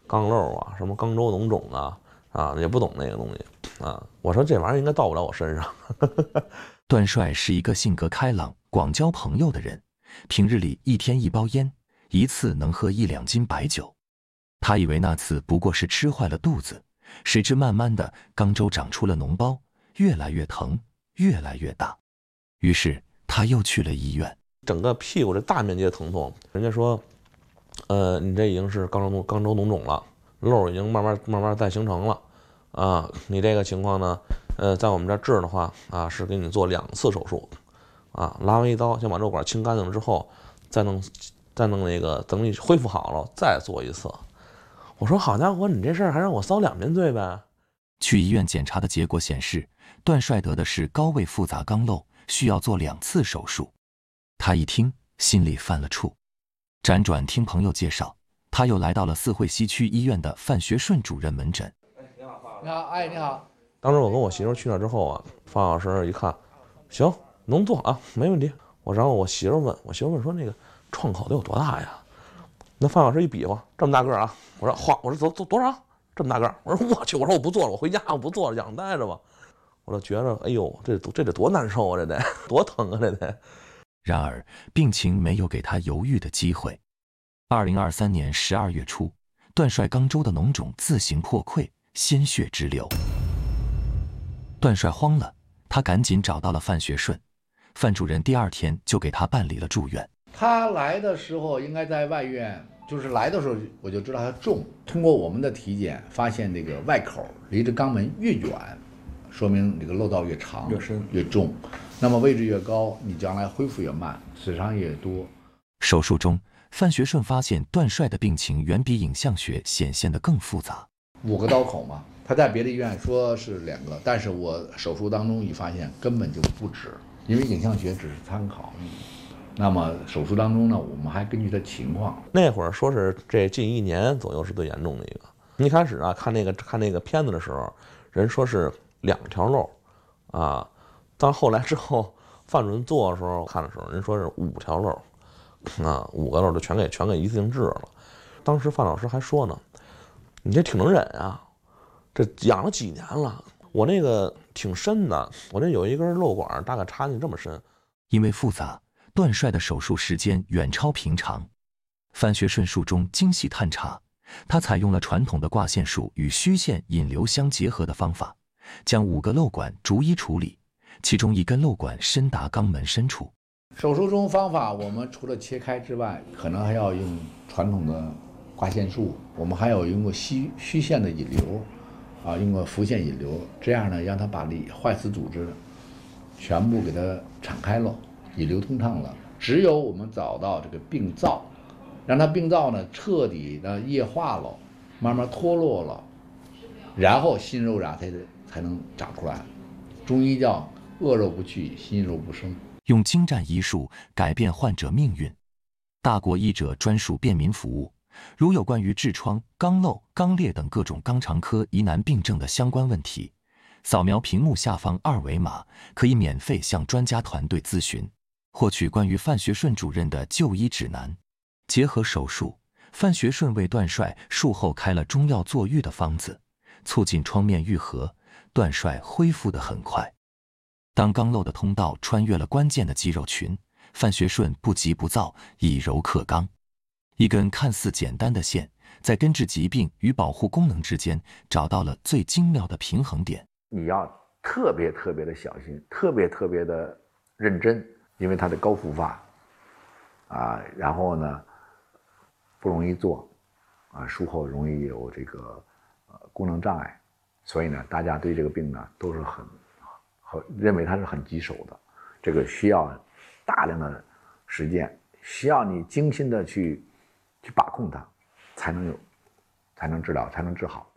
肛瘘啊，什么肛周脓肿啊，也不懂那个东西啊。我说这玩意儿应该到不了我身上。 段帅是一个性格开朗、广交朋友的人，平日里一天1包烟，一次能喝1、2斤白酒。他以为那次不过是吃坏了肚子，谁知慢慢的肛周长出了脓包，越来越疼，越来越大。于是他又去了医院， 整个屁股这大面积的疼痛，人家说，你这已经是肛周脓肿了，瘘已经慢慢在形成了，啊，你这个情况呢，在我们这儿治的话啊，是给你做2次手术，啊，拉完一刀先把肉管清干净了之后，再弄那个，等你恢复好了再做一次。我说好家伙，你这事儿还让我遭2遍罪呗？ 去医院检查的结果显示，段帅得的是高位复杂肛瘘，需要做2次手术。他一听，心里犯了怵。辗转听朋友介绍，他又来到了4惠西区医院的范学顺主任门诊。 你好，哎，你好。 当时我跟我媳妇去那之后啊，范老师一看，行，能做啊，没问题。然后我媳妇问说那个创口得有多大呀？那范老师一比划，这么大个啊！我说走多少？这么大个！我说我去，我说我不做了，我回家我不做了，养待着吧。我就觉着，哎呦，这得多难受啊，这得多疼啊，这得。 然而病情没有给他犹豫的机会。2023年12月初，段帅肛周的脓肿自行破溃，鲜血直流。段帅慌了，他赶紧找到了范学顺，范主任第2天就给他办理了住院。 他来的时候应该在外院，就是来的时候我就知道他重。通过我们的体检，发现这个外口离着肛门越远，说明这个漏道越长、 越深、 越重。那么位置越高，你将来恢复越慢，死伤越多。 手术中，范学顺发现段帅的病情远比影像学显现得更复杂。 5个刀口嘛，他在别的医院说是2个，但是我手术当中一发现根本就不止，因为影像学只是参考。那么手术当中呢，我们还根据他情况。 那会儿说是这近1年左右是最严重的一个。一开始啊，看那个片子的时候，人说是2条漏，啊，但后来之后，范主任做的时候看的时候，人说是5条漏，啊，5个漏就全给一次性治了。当时范老师还说呢，你这挺能忍啊，这养了几年了，我那个挺深的，我这有一根漏管大概插进这么深。 因为复杂，段帅的手术时间远超平常。范学顺术中精细探查，他采用了传统的挂线术与虚线引流相结合的方法，将5个漏管逐一处理，其中1根漏管深达肛门深处。 手术中方法，我们除了切开之外，可能还要用传统的挂线术，我们还有用过虚线的引流，啊，用过浮线引流，这样呢，让它把坏死组织全部给它敞开了，引流通畅了。只有我们找到这个病灶，让它病灶呢彻底的液化了，慢慢脱落了，然后新肉芽才能长出来。中医叫恶肉不去，新肉不生。 用精湛医术改变患者命运，大国医者专属便民服务。如有关于痔疮、肛瘘、肛裂等各种肛肠科疑难病症的相关问题，扫描屏幕下方2维码，可以免费向专家团队咨询，获取关于范学顺主任的就医指南。结合手术，范学顺为段帅术后开了中药坐浴的方子，促进创面愈合，段帅恢复得很快。当肛瘘的通道穿越了关键的肌肉群，范学顺不急不躁，以柔克刚。一根看似简单的线，在根治疾病与保护功能之间找到了最精妙的平衡点。 你要特别的小心，特别的认真，因为它的高复发啊，然后呢不容易做啊，术后容易有这个功能障碍，所以呢，大家对这个病呢都是很认为它是很棘手的，这个需要大量的实践，需要你精心的去把控它，才能治疗，才能治好。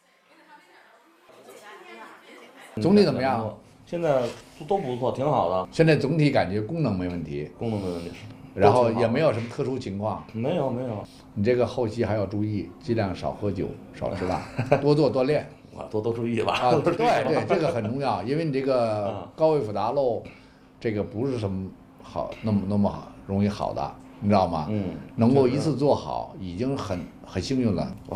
总体怎么样？ 现在都不错，挺好的。 现在总体感觉功能没问题， 功能没问题， 然后也没有什么特殊情况。 没有。 你这个后期还要注意，尽量少喝酒，少吃辣，多做锻炼。 多注意吧。 啊，对，这个很重要，因为你这个高位复杂瘘，这个不是什么好那么好容易好的，你知道吗？能够一次做好已经很幸运了。